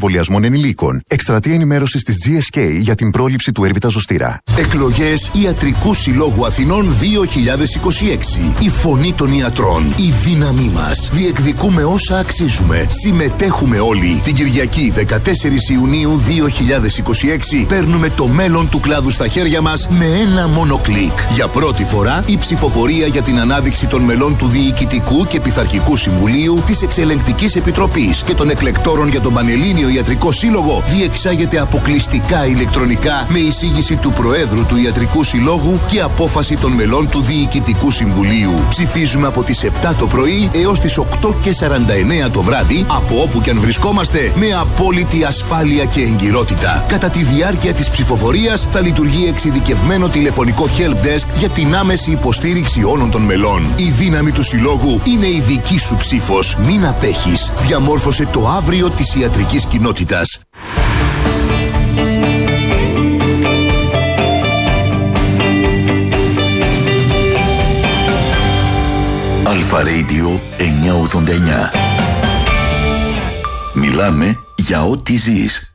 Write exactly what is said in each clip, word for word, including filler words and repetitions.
εμβολιασμών ενηλίκων. Εκστρατεία ενημέρωσης της τζι ες κέι για την πρόληψη του έρβιτα ζωστήρα. Εκλογές Ιατρικού Συλλόγου Αθηνών δύο χιλιάδες είκοσι έξι. Η φωνή των ιατρών. Η δύναμή μας. Διεκδικούμε όσα αξίζουμε. Συμμετέχουμε όλοι. Την Κυριακή δεκατέσσερις Ιουνίου δύο χιλιάδες είκοσι έξι παίρνουμε το μέλλον του κλάδου στα χέρια μας με ένα μόνο κλικ. Για πρώτη φορά η ψηφοφορία για την ανάδειξη των μελών του Διοικητικού και Πειθαρχικού Συμβουλίου, της Εξελεγκτικής Επιτροπής και των εκλεκτόρων για τον Πανελλήνιο Ιατρικό Σύλλογο διεξάγεται αποκλειστικά ηλεκτρονικά με εισήγηση του Προέδρου του Ιατρικού Συλλόγου και απόφαση των μελών του Διοικητικού Συμβουλίου. Ψηφίζουμε από τις επτά το πρωί έως τις οκτώ και σαράντα εννέα το βράδυ, από όπου και αν βρισκόμαστε, με απόλυτη ασφάλεια και εγκυρότητα. Κατά τη διάρκεια της ψηφοφορίας θα λειτουργεί εξειδικευμένο τηλεφωνικό helpdesk για την άμεση υποστήριξη όλων των μελών. Η δύναμη του Συλλόγου είναι η δική σου ψήφος. Μην απέχεις. Διαμόρφωσε το αύριο της ιατρικής κοινότητας. Αλφα Radio εννιακόσια ογδόντα εννιά. Μιλάμε για ό,τι ζεις.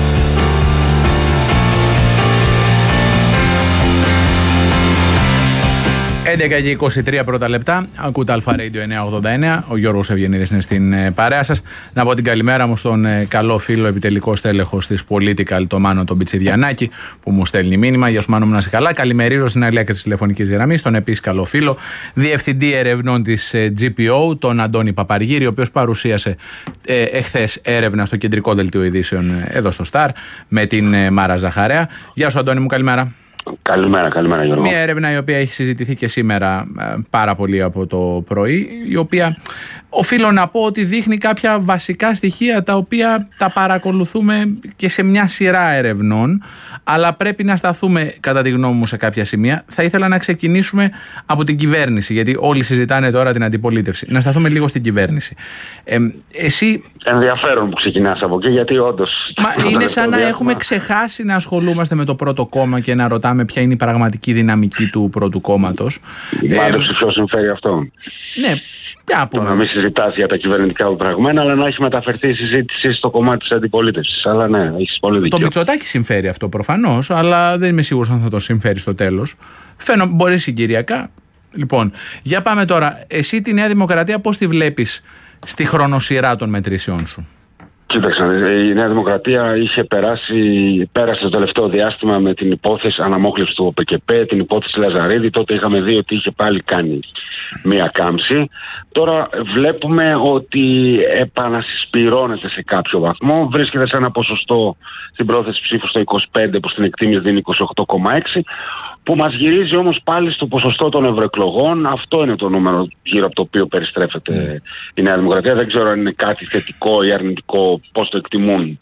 έντεκα και είκοσι τρία πρώτα λεπτά. Ακούτε Αλφα Radio εννιακόσια ογδόντα εννιά. Ο Γιώργος Ευγενίδης είναι στην παρέα σας. Να πω την καλημέρα μου στον καλό φίλο επιτελικό στέλεχος της Political, τον Μάνο τον Πιτσιδιανάκη, που μου στέλνει μήνυμα. Γεια σου Μάνο μου, να είσαι καλά. Καλημερίζω στην άλλη άκρη της τηλεφωνικής γραμμής. Τον επίσης καλό φίλο, διευθυντή ερευνών της τζι πι ο, τον Αντώνη Παπαργύρη, ο οποίος παρουσίασε ε, εχθές έρευνα στο κεντρικό δελτίο ειδήσεων εδώ στο Σταρ με την ε, Μάρα Ζαχαρέα. Γεια σου Αντώνη μου, καλημέρα. Καλημέρα, καλημέρα Γιώργο. Μια έρευνα η οποία έχει συζητηθεί και σήμερα ε, πάρα πολύ από το πρωί, η οποία οφείλω να πω ότι δείχνει κάποια βασικά στοιχεία τα οποία τα παρακολουθούμε και σε μια σειρά ερευνών, αλλά πρέπει να σταθούμε κατά τη γνώμη μου σε κάποια σημεία. Θα ήθελα να ξεκινήσουμε από την κυβέρνηση, γιατί όλοι συζητάνε τώρα την αντιπολίτευση. Να σταθούμε λίγο στην κυβέρνηση. Ε, εσύ... Ενδιαφέρον που ξεκινάς από εκεί, γιατί όντως... Μα είναι σαν να έχουμε ξεχάσει να ασχολούμαστε με το πρώτο κόμμα και να ρωτάμε ποια είναι η πραγματική δυναμική του πρώτου κόμματος. Η μάδεψη ποιο συμφέρει αυτό. Ναι. Το να μην συζητάς για τα κυβερνητικά πεπραγμένα, αλλά να έχει μεταφερθεί η συζήτηση στο κομμάτι της αντιπολίτευσης. Αλλά ναι, έχεις πολύ δίκιο. Το Μητσοτάκη συμφέρει αυτό προφανώς, αλλά δεν είμαι σίγουρος αν θα το συμφέρει στο τέλος. Φαίνω, μπορεί συγκυριακά. Λοιπόν, για πάμε τώρα. Εσύ τη Νέα Δημοκρατία πώς τη βλέπεις στη χρονοσυρά των μετρήσεων σου? Κοίταξε, η Νέα Δημοκρατία είχε περάσει, πέρασε το τελευταίο διάστημα με την υπόθεση αναμόχλευση του ΟΠΕΚΕΠΕ, την υπόθεση Λαζαρίδη. Τότε είχαμε δει ότι είχε πάλι κάνει μία κάμψη. Τώρα βλέπουμε ότι επανασυσπυρώνεται σε κάποιο βαθμό. Βρίσκεται σε ένα ποσοστό στην πρόθεση ψήφου στο είκοσι πέντε, που στην εκτίμηση δίνει είκοσι οκτώ κόμμα έξι, που μας γυρίζει όμως πάλι στο ποσοστό των ευρωεκλογών. Αυτό είναι το νούμερο γύρω από το οποίο περιστρέφεται mm. η Νέα Δημοκρατία. Δεν ξέρω αν είναι κάτι θετικό ή αρνητικό, πώς το εκτιμούν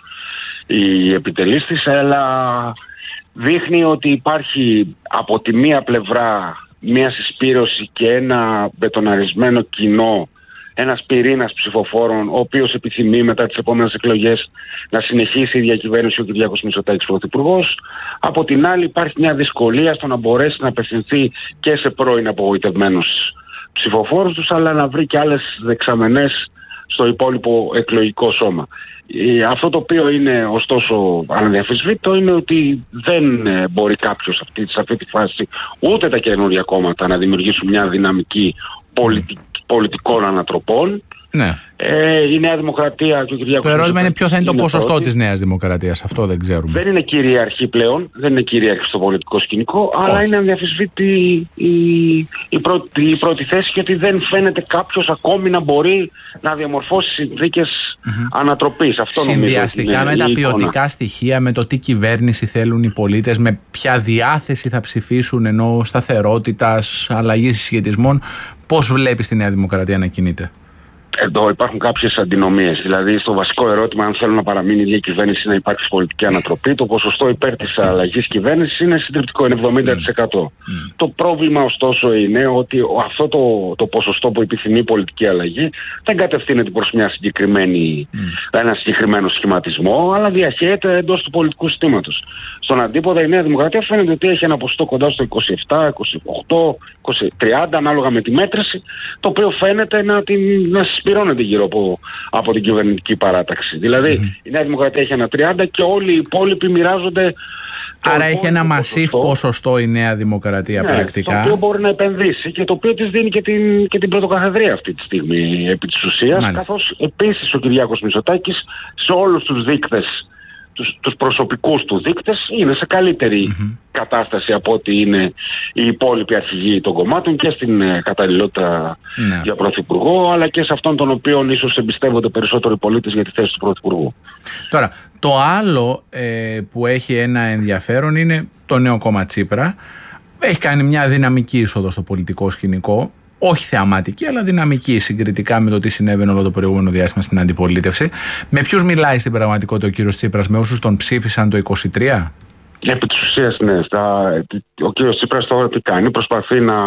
οι επιτελείς της, αλλά δείχνει ότι υπάρχει από τη μία πλευρά μία συσπήρωση και ένα μπετοναρισμένο κοινό, ένας πυρήνας ψηφοφόρων, ο οποίος επιθυμεί μετά τις επόμενες εκλογές να συνεχίσει η διακυβέρνηση ο Κυριάκος Μητσοτάκης πρωθυπουργός. Από την άλλη υπάρχει μια δυσκολία στο να μπορέσει να απευθυνθεί και σε πρώην απογοητευμένους ψηφοφόρους τους, αλλά να βρει και άλλες δεξαμενές στο υπόλοιπο εκλογικό σώμα. Αυτό το οποίο είναι ωστόσο αναδιαφυσβήτητο είναι ότι δεν μπορεί κάποιος αυτή, σε αυτή τη φάση, ούτε τα καινούργια κόμματα, να δημιουργήσουν μια δυναμική πολιτική, πολιτικών ανατροπών. Ναι. Ε, η Νέα Δημοκρατία και ο Κυριάκος. Το ερώτημα είναι ποιο θα είναι το ποσοστό πρώτη της Νέας Δημοκρατίας. Αυτό δεν ξέρουμε. Δεν είναι κυριαρχή πλέον, δεν είναι κυριαρχή στο πολιτικό σκηνικό, όχι, αλλά είναι ανδιαφυσβήτητη η, η, πρώτη, η πρώτη θέση, γιατί δεν φαίνεται κάποιος ακόμη να μπορεί να διαμορφώσει συνθήκες mm-hmm. ανατροπής. Αυτό συνδυαστικά με τα ποιοτικά στοιχεία, με το τι κυβέρνηση θέλουν οι πολίτες, με ποια διάθεση θα ψηφίσουν, ενώ σταθερότητας, αλλαγής συσχετισμών, πώς βλέπεις τη Νέα Δημοκρατία να κινείται? Εδώ υπάρχουν κάποιες αντινομίες. Δηλαδή, στο βασικό ερώτημα, αν θέλουν να παραμείνει η ίδια κυβέρνηση, να υπάρξει πολιτική ανατροπή, το ποσοστό υπέρ της αλλαγής κυβέρνησης είναι συντριπτικό, είναι εβδομήντα τοις εκατό. Mm. Το πρόβλημα, ωστόσο, είναι ότι αυτό το, το ποσοστό που επιθυμεί πολιτική αλλαγή δεν κατευθύνεται προς μια συγκεκριμένη, mm. ένα συγκεκριμένο σχηματισμό, αλλά διαχέεται εντός του πολιτικού συστήματος. Στον αντίποδα, η Νέα Δημοκρατία φαίνεται ότι έχει ένα ποσοστό κοντά στο είκοσι επτά, είκοσι οκτώ, είκοσι, τριάντα, ανάλογα με τη μέτρηση, το οποίο φαίνεται να, την, να συσπηρώνεται γύρω από, από την κυβερνητική παράταξη. Δηλαδή mm-hmm. η Νέα Δημοκρατία έχει ένα τριάντα και όλοι οι υπόλοιποι μοιράζονται. Άρα έχει ένα μασίφ ποσοστό η Νέα Δημοκρατία, ναι, πρακτικά. Το οποίο μπορεί να επενδύσει και το οποίο της δίνει και την, και την πρωτοκαθεδρία αυτή τη στιγμή επί της ουσίας. Καθώς επίσης ο Κυριάκος Μητσοτάκης σε όλους τους δείκτες, τους, τους προσωπικούς του δείκτες, είναι σε καλύτερη mm-hmm. κατάσταση από ό,τι είναι οι υπόλοιποι αρχηγοί των κομμάτων και στην ε, καταλληλότητα ναι. για πρωθυπουργό, αλλά και σε αυτόν τον οποίο ίσως εμπιστεύονται περισσότερο οι πολίτες για τη θέση του πρωθυπουργού. Τώρα, το άλλο ε, που έχει ένα ενδιαφέρον είναι το νέο κόμμα Τσίπρα. Έχει κάνει μια δυναμική είσοδο στο πολιτικό σκηνικό. Όχι θεαματική, αλλά δυναμική συγκριτικά με το τι συνέβαινε όλο το προηγούμενο διάστημα στην αντιπολίτευση. Με ποιους μιλάει στην πραγματικότητα ο κύριος Τσίπρας, με όσους τον ψήφισαν το είκοσι τρία? Επί της ουσίας, ναι. Στα, ο κύριος Τσίπρας τώρα τι κάνει, προσπαθεί να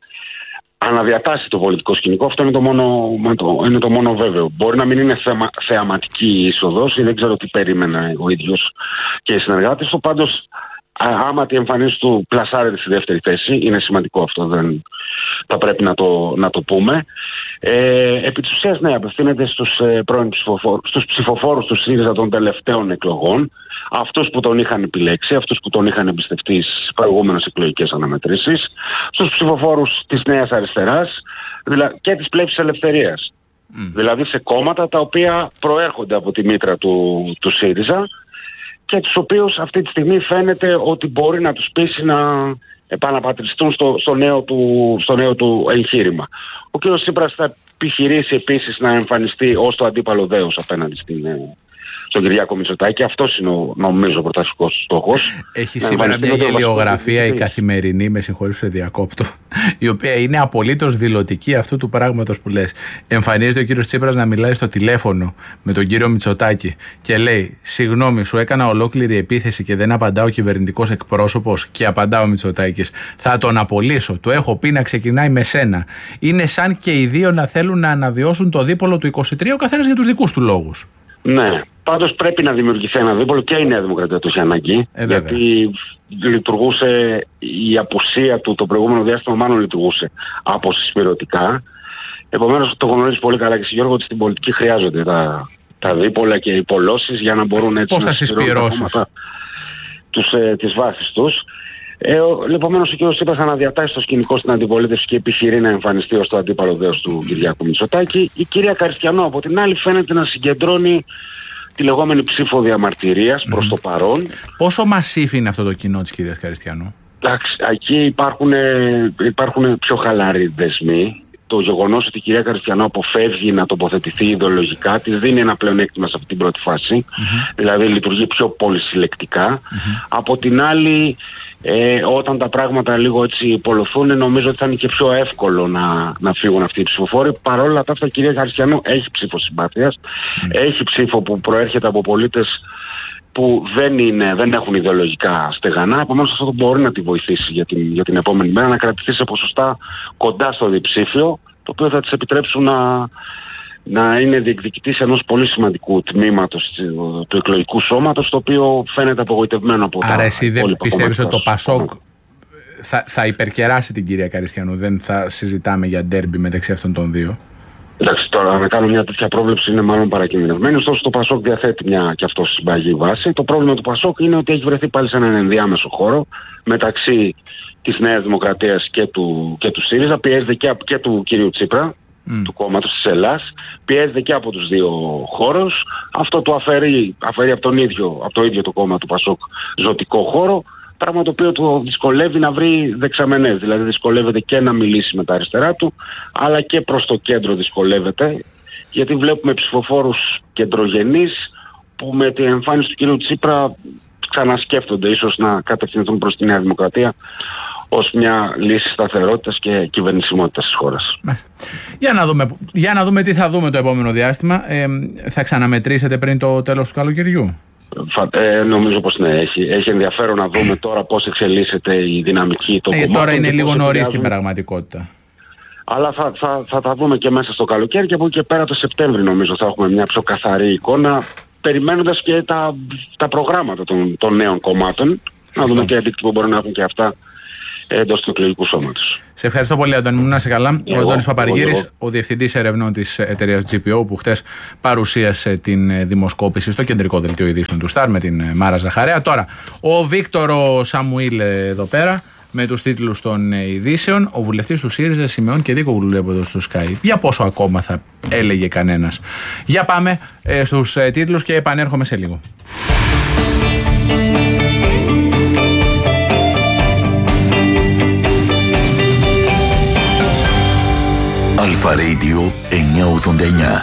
αναδιατάσει το πολιτικό σκηνικό. Αυτό είναι το μόνο, είναι το μόνο βέβαιο. Μπορεί να μην είναι θεμα, θεαματική η είσοδος, ή δεν ξέρω τι περίμενε ο ίδιος και οι συνεργάτες του. Πάντως, άμα τη εμφανίση του πλασάρεται στη δεύτερη θέση, είναι σημαντικό αυτό, δεν θα πρέπει να το, να το πούμε. Ε, επί της ουσίας, ναι, απευθύνεται στους, ε, πρώην ψηφοφόρους, στους ψηφοφόρους του ΣΥΡΙΖΑ των τελευταίων εκλογών, αυτούς που τον είχαν επιλέξει, αυτούς που τον είχαν εμπιστευτεί στις προηγούμενες εκλογικές αναμετρήσεις, στους ψηφοφόρους της Νέας Αριστεράς δηλα, και της Πλεύσης Ελευθερίας. Mm. Δηλαδή σε κόμματα τα οποία προέρχονται από τη μήτρα του, του ΣΥΡΙΖΑ, και τους οποίους αυτή τη στιγμή φαίνεται ότι μπορεί να τους πείσει να επαναπατριστούν στο, στο, νέο, του, στο νέο του εγχείρημα. Ο κ. Τσίπρας θα επιχειρήσει επίσης να εμφανιστεί ως το αντίπαλο δέος απέναντι στην, στον Κυριάκο Μητσοτάκη. Αυτός είναι ο, νομίζω, ο πρωταρχικός στόχος. Έχει σήμερα μια γελιογραφία η Καθημερινή, με συγχωρείς σε διακόπτω, η οποία είναι απολύτως δηλωτική αυτού του πράγματος που λες. Εμφανίζεται ο κύριος Τσίπρας να μιλάει στο τηλέφωνο με τον κύριο Μητσοτάκη και λέει: συγγνώμη, σου έκανα ολόκληρη επίθεση και δεν απαντά ο κυβερνητικός εκπρόσωπος. Και απαντά ο Μητσοτάκης: θα τον απολύσω. Του έχω πει να ξεκινάει με σένα. Είναι σαν και οι δύο να θέλουν να αναβιώσουν το δίπολο του είκοσι τρία, ο καθένας για τους δικούς του λόγους. Ναι. Πάντως πρέπει να δημιουργηθεί ένα δίπολο και η Νέα Δημοκρατία το έχει ανάγκη. Ε, γιατί λειτουργούσε η απουσία του το προηγούμενο διάστημα, μάλλον λειτουργούσε αποσυσπηρωτικά. Επομένως, το γνωρίζει πολύ καλά και εσύ, Γιώργο, ότι στην πολιτική χρειάζονται τα, τα δίπολα και οι πολλώσεις για να μπορούν έτσι Πώς να συσπηρώσουν ε, τις βάσεις τους. Ε, Επομένως, ο κ. Τσίπρας θα αναδιατάσει το σκηνικό στην αντιπολίτευση και επιχειρεί να εμφανιστεί ως το αντίπαλο δέος του Κυριάκου Μητσοτάκη. Η κυρία Καριστιανό, από την άλλη, φαίνεται να συγκεντρώνει τη λεγόμενη ψήφο διαμαρτυρίας mm. προς το παρόν. Πόσο μασίφ είναι αυτό το κοινό της κυρίας Καριστιανού? Εντάξει, εκεί υπάρχουν, υπάρχουν πιο χαλαροί δεσμοί. Το γεγονός ότι η κυρία Καριστιανού αποφεύγει να τοποθετηθεί ιδεολογικά της δίνει ένα πλεονέκτημα σε αυτή την πρώτη φάση. Mm-hmm. Δηλαδή λειτουργεί πιο πολυσυλλεκτικά. Mm-hmm. Από την άλλη, ε, όταν τα πράγματα λίγο έτσι πολλωθούν, νομίζω ότι θα είναι και πιο εύκολο να, να φύγουν αυτοί οι ψηφοφόροι. Παρ' όλα αυτά, η κυρία Καριστιανού έχει ψήφο συμπάθειας, mm-hmm. έχει ψήφο που προέρχεται από πολίτες που δεν, είναι, δεν έχουν ιδεολογικά στεγανά. Επομένως, αυτό μπορεί να τη βοηθήσει για την, για την επόμενη μέρα να κρατηθεί σε ποσοστά κοντά στο διψήφιο, το οποίο θα της επιτρέψουν να, να είναι διεκδικητής ενός πολύ σημαντικού τμήματος του, του εκλογικού σώματος, το οποίο φαίνεται απογοητευμένο από τα. Άρα, εσύ δεν πιστεύεις ότι το Πασόκ θα, θα υπερκεράσει την κυρία Καριστιανού? Δεν θα συζητάμε για ντέρμπι μεταξύ αυτών των δύο? Εντάξει, τώρα να κάνω μια τέτοια πρόβλεψη είναι μάλλον παρακινδυνευμένη. Ωστόσο, το Πασόκ διαθέτει μια και αυτό συμπαγή βάση. Το πρόβλημα του Πασόκ είναι ότι έχει βρεθεί πάλι σε έναν ενδιάμεσο χώρο μεταξύ της Νέας Δημοκρατίας και του, και του ΣΥΡΙΖΑ. Πιέζεται και, και του κυρίου Τσίπρα, mm. του κόμματος της Ελλάς. Πιέζεται και από τους δύο χώρους. Αυτό του αφαιρεί, αφαιρεί από, τον ίδιο, από το ίδιο το κόμμα του Πασόκ ζωτικό χώρο. Πράγμα το οποίο του δυσκολεύει να βρει δεξαμενές. Δηλαδή δυσκολεύεται και να μιλήσει με τα αριστερά του, αλλά και προς το κέντρο δυσκολεύεται, γιατί βλέπουμε ψηφοφόρους κεντρογενείς που με την εμφάνιση του κυρίου Τσίπρα ξανασκέφτονται ίσως να κατευθυνθούν προς τη Νέα Δημοκρατία ως μια λύση σταθερότητας και κυβερνησιμότητας της χώρας. Για να δούμε, για να δούμε τι θα δούμε το επόμενο διάστημα. Ε, θα ξαναμετρήσετε πριν το τέλος του καλοκαιριού? Ε, νομίζω πως ναι, έχει, έχει ενδιαφέρον να δούμε τώρα πώς εξελίσσεται η δυναμική των ε, κομμάτων. Τώρα είναι λίγο νωρίς στην πραγματικότητα. Αλλά θα, θα, θα τα δούμε και μέσα στο καλοκαίρι, και από εκεί και πέρα το Σεπτέμβρη νομίζω θα έχουμε μια πιο καθαρή εικόνα, περιμένοντας και τα, τα προγράμματα των, των νέων κομμάτων. Σωστό. Να δούμε τι αντίκτυπο μπορεί να έχουν και αυτά εντός του εκλογικού σώματος. Σε ευχαριστώ πολύ, Αντώνη μου. Να είσαι καλά. Εγώ, ο Αντώνης Παπαργύρης, ο διευθυντής ερευνών της εταιρείας τζι πι ο, που χτες παρουσίασε την δημοσκόπηση στο κεντρικό δελτίο ειδήσεων του Σταρ με την Μάρα Ζαχαρέα. Τώρα, ο Βίκτορο Σαμουήλ εδώ πέρα με τους τίτλους των ειδήσεων. Ο βουλευτής του ΣΥΡΙΖΑ, Σιμεών και Δίκο, βλέπω εδώ στο Sky. Για πόσο ακόμα θα έλεγε κανένας? Για πάμε ε, στους ε, τίτλους και επανέρχομαι σε λίγο. Αλφα Radio εννιακόσια ογδόντα εννιά.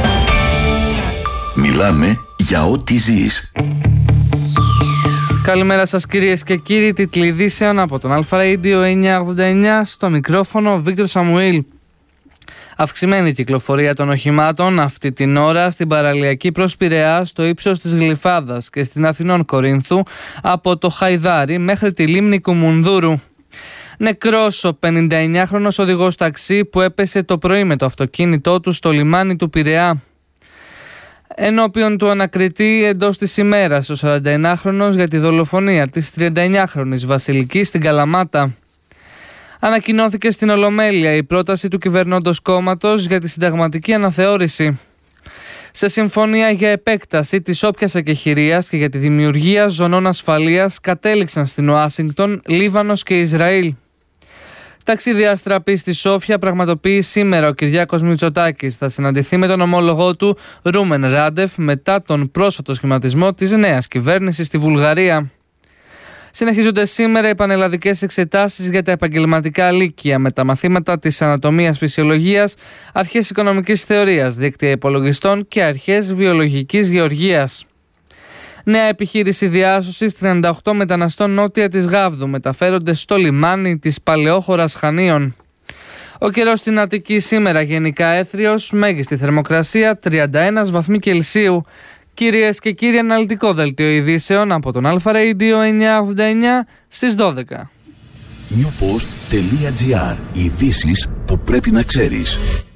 Μιλάμε για ό,τι ζεις. Καλημέρα σας κυρίες και κύριοι, τίτλοι ειδήσεων από τον Αλφα Radio εννιακόσια ογδόντα εννιά, στο μικρόφωνο Βίκτορ Σαμουήλ. Αυξημένη κυκλοφορία των οχημάτων αυτή την ώρα στην παραλιακή προς Πειραιά, στο ύψος της Γλυφάδας και στην Αθηνών Κορίνθου από το Χαϊδάρι μέχρι τη λίμνη Κουμουνδούρου. Νεκρός ο πενηνταεννιάχρονος οδηγός ταξί που έπεσε το πρωί με το αυτοκίνητό του στο λιμάνι του Πειραιά. Ενώπιον του ανακριτή εντός της ημέρας ο σαρανταεννιάχρονος για τη δολοφονία της τριανταεννιάχρονης Βασιλικής στην Καλαμάτα. Ανακοινώθηκε στην Ολομέλεια η πρόταση του κυβερνώντος κόμματος για τη συνταγματική αναθεώρηση. Σε συμφωνία για επέκταση της όποιας εκεχηρίας και για τη δημιουργία ζωνών ασφαλείας κατέληξαν στην Ουάσιγκτον, Λίβανος και Ισραήλ. Ταξίδι αστραπή στη Σόφια πραγματοποιεί σήμερα ο Κυριάκος Μητσοτάκης. Θα συναντηθεί με τον ομόλογό του Ρούμεν Ράντεφ μετά τον πρόσφατο σχηματισμό της νέας κυβέρνησης στη Βουλγαρία. Συνεχίζονται σήμερα οι πανελλαδικές εξετάσεις για τα επαγγελματικά λύκεια με τα μαθήματα της ανατομίας φυσιολογίας, αρχές οικονομικής θεωρίας, δίκτυα υπολογιστών και αρχές βιολογικής γεωργίας. Νέα επιχείρηση διάσωσης, τριάντα οκτώ μεταναστών νότια της Γάβδου μεταφέρονται στο λιμάνι της Παλαιόχωρας Χανίων. Ο καιρός στην Αττική σήμερα γενικά έθριος, μέγιστη θερμοκρασία τριάντα ένα βαθμοί Κελσίου. Κυρίες και κύριοι, αναλυτικό δελτίο ειδήσεων από τον Αλφα Radio εννιακόσια ογδόντα εννιά στις δώδεκα. newpost τελεία gr. Ειδήσεις που πρέπει να ξέρεις.